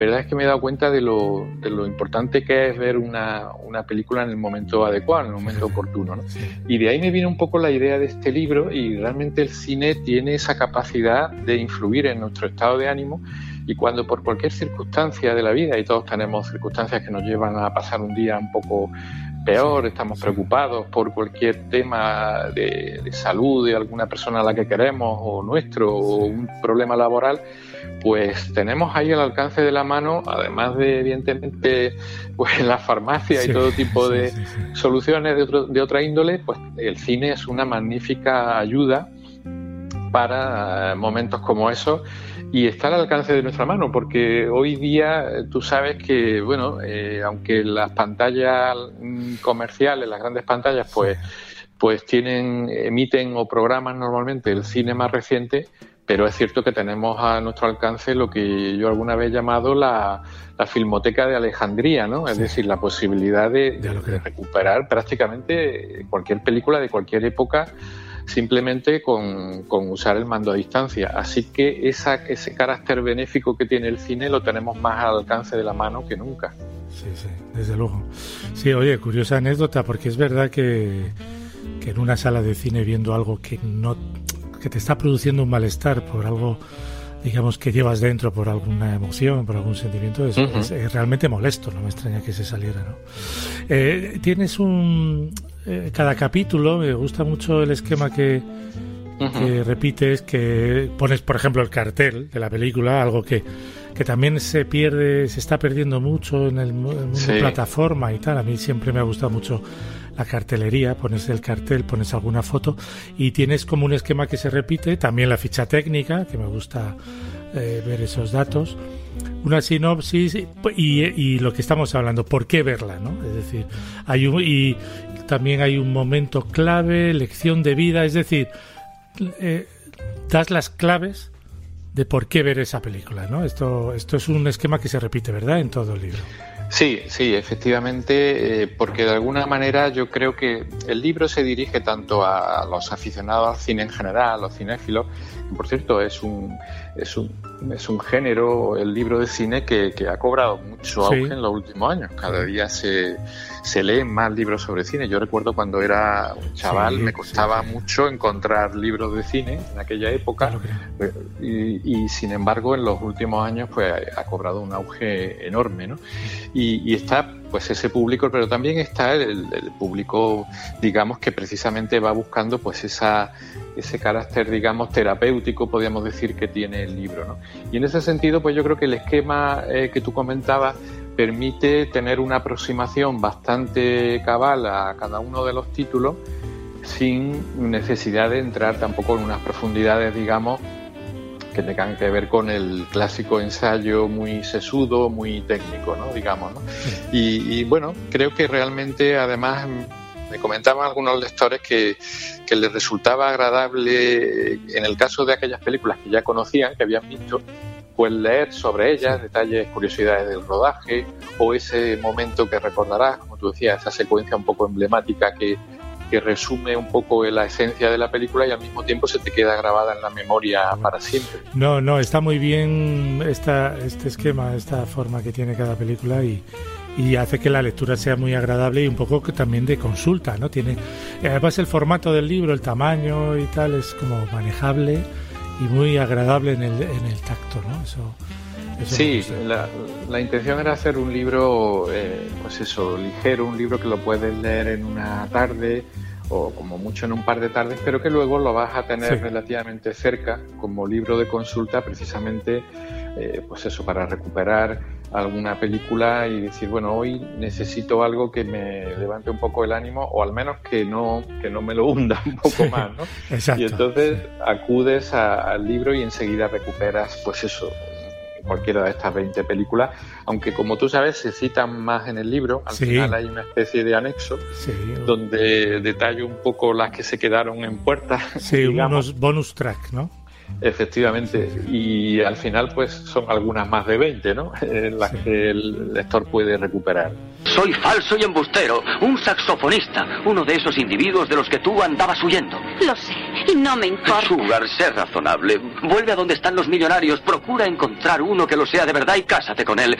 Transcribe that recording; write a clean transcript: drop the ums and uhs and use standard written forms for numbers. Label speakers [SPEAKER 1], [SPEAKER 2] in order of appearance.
[SPEAKER 1] verdad es que me he dado cuenta de lo importante que es ver una película en el momento adecuado, en el momento oportuno, ¿no? Y de ahí me vino un poco la idea de este libro, y realmente el cine tiene esa capacidad de influir en nuestro estado de ánimo, y cuando por cualquier circunstancia de la vida, y todos tenemos circunstancias que nos llevan a pasar un día un poco peor, estamos preocupados por cualquier tema de salud de alguna persona a la que queremos, o nuestro, o un problema laboral, pues tenemos ahí al alcance de la mano, además de evidentemente pues en la farmacia y todo tipo de soluciones de otra índole, pues el cine es una magnífica ayuda para momentos como esos, y está al alcance de nuestra mano, porque hoy día tú sabes que, bueno, aunque las pantallas comerciales, las grandes pantallas, pues emiten o programan normalmente el cine más reciente, pero es cierto que tenemos a nuestro alcance lo que yo alguna vez he llamado la Filmoteca de Alejandría, ¿no? Es decir, la posibilidad de recuperar prácticamente cualquier película de cualquier época, simplemente con usar el mando a distancia. Así que ese carácter benéfico que tiene el cine lo tenemos más al alcance de la mano que nunca.
[SPEAKER 2] Sí, desde luego. Sí, oye, curiosa anécdota, porque es verdad que en una sala de cine, viendo algo que te está produciendo un malestar por algo, digamos, que llevas dentro, por alguna emoción, por algún sentimiento, es realmente molesto. No me extraña que se saliera, ¿no? Tienes cada capítulo, me gusta mucho el esquema que repites, que pones, por ejemplo, el cartel de la película, algo que también se está perdiendo mucho en el mundo plataforma y tal. A mí siempre me ha gustado mucho la cartelería, pones el cartel, pones alguna foto, y tienes como un esquema que se repite, también la ficha técnica, que me gusta ver esos datos, una sinopsis y lo que estamos hablando, por qué verla, ¿no? Es decir, y también hay un momento clave, lección de vida, es decir, das las claves de por qué ver esa película, ¿no? Esto es un esquema que se repite, ¿verdad?, en todo el libro.
[SPEAKER 1] Sí, efectivamente, porque de alguna manera yo creo que el libro se dirige tanto a los aficionados al cine en general, a los cinéfilos. Por cierto, es un género, el libro de cine, que ha cobrado mucho auge en los últimos años. Cada día se leen más libros sobre cine. Yo recuerdo cuando era un chaval, me costaba mucho encontrar libros de cine en aquella época, y sin embargo en los últimos años pues ha cobrado un auge enorme, ¿no? Y está pues ese público, pero también está el público, digamos, que precisamente va buscando pues ese carácter, digamos, terapéutico, podríamos decir, que tiene el libro, ¿no? Y en ese sentido, pues yo creo que el esquema que tú comentabas permite tener una aproximación bastante cabal a cada uno de los títulos, sin necesidad de entrar tampoco en unas profundidades, digamos, que tengan que ver con el clásico ensayo muy sesudo, muy técnico, ¿no? Digamos, ¿no? Y bueno, creo que realmente, además, me comentaban algunos lectores que les resultaba agradable, en el caso de aquellas películas que ya conocían, que habían visto, pues leer sobre ellas detalles, curiosidades del rodaje, o ese momento que recordarás, como tú decías, esa secuencia un poco emblemática que resume un poco la esencia de la película, y al mismo tiempo se te queda grabada en la memoria para siempre.
[SPEAKER 2] No, está muy bien este esquema, esta forma que tiene cada película, y hace que la lectura sea muy agradable y un poco que también de consulta, ¿no? Tiene, además, el formato del libro, el tamaño y tal, es como manejable y muy agradable en el tacto, ¿no? Eso
[SPEAKER 1] sí, la intención era hacer un libro, pues eso, ligero, un libro que lo puedes leer en una tarde, o como mucho en un par de tardes, pero que luego lo vas a tener relativamente cerca como libro de consulta, precisamente pues eso, para recuperar alguna película y decir, bueno, hoy necesito algo que me levante un poco el ánimo, o al menos que no me lo hunda un poco más, ¿no?
[SPEAKER 2] Exacto,
[SPEAKER 1] y entonces acudes al libro y enseguida recuperas, pues eso, cualquiera de estas 20 películas, aunque como tú sabes se citan más en el libro. Al final hay una especie de anexo donde detallo un poco las que se quedaron en puerta.
[SPEAKER 2] Sí, unos bonus track, ¿no?
[SPEAKER 1] Efectivamente, y al final pues son algunas más de 20, ¿no? En las que el lector puede recuperar.
[SPEAKER 3] Soy falso y embustero, un saxofonista, uno de esos individuos de los que tú andabas huyendo.
[SPEAKER 4] Lo sé, y no me importa.
[SPEAKER 3] Sugar, sé razonable. Vuelve a donde están los millonarios, procura encontrar uno que lo sea de verdad y cásate con él.